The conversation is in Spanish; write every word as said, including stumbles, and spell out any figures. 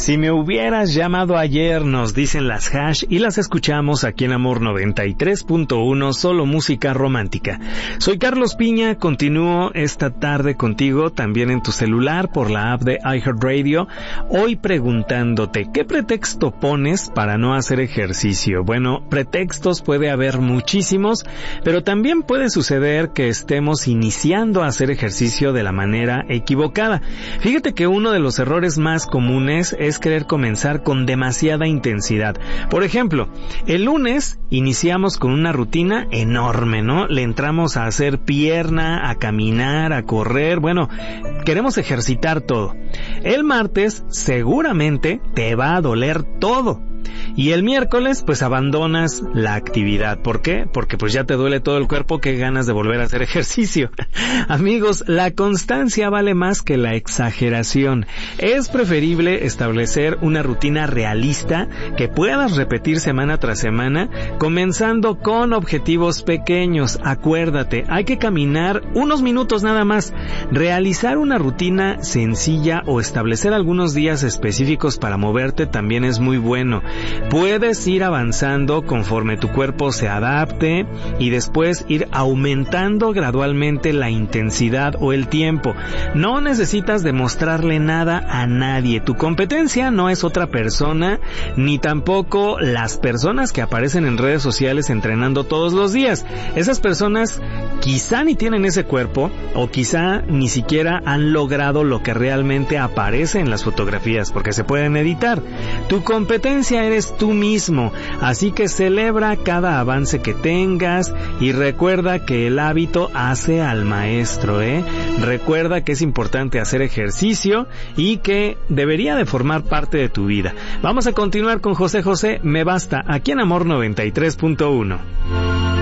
Si me hubieras llamado ayer, nos dicen las Hash y las escuchamos aquí en Amor noventa y tres punto uno, solo música romántica. Soy Carlos Piña, continúo esta tarde contigo también en tu celular por la app de iHeartRadio, hoy preguntándote, ¿qué pretexto pones para no hacer ejercicio? Bueno, pretextos puede haber muchísimos, pero también puede suceder que estemos iniciando a hacer ejercicio de la manera equivocada. Fíjate que uno de los errores más comunes es querer comenzar con demasiada intensidad. Por ejemplo, el lunes iniciamos con una rutina enorme, ¿no? Le entramos a hacer pierna, a caminar, a correr, bueno, queremos ejercitar todo. El martes seguramente te va a doler todo. Y el miércoles, pues abandonas la actividad. ¿Por qué? Porque pues ya te duele todo el cuerpo, qué ganas de volver a hacer ejercicio. Amigos, la constancia vale más que la exageración. Es preferible establecer una rutina realista que puedas repetir semana tras semana, comenzando con objetivos pequeños. Acuérdate, hay que caminar unos minutos nada más. Realizar una rutina sencilla o establecer algunos días específicos para moverte también es muy bueno. Puedes ir avanzando conforme tu cuerpo se adapte y después ir aumentando gradualmente la intensidad o el tiempo. No necesitas demostrarle nada a nadie. Tu competencia no es otra persona, ni tampoco las personas que aparecen en redes sociales entrenando todos los días. Esas personas quizá ni tienen ese cuerpo o quizá ni siquiera han logrado lo que realmente aparece en las fotografías, porque se pueden editar. Tu competencia eres tú mismo, así que celebra cada avance que tengas y recuerda que el hábito hace al maestro, ¿eh? Recuerda que es importante hacer ejercicio y que debería de formar parte de tu vida. Vamos a continuar con José José, Me Basta, aquí en Amor noventa y tres punto uno.